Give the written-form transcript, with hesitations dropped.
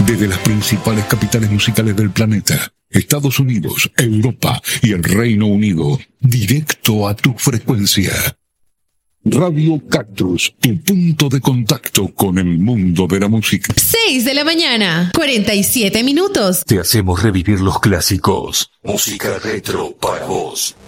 Desde las principales capitales musicales del planeta, Estados Unidos, Europa y el Reino Unido, directo a tu frecuencia. Radio Cactus, tu punto de contacto con el mundo de la música. 6 de la mañana, 47 minutos. Te hacemos revivir los clásicos. Música retro para vos.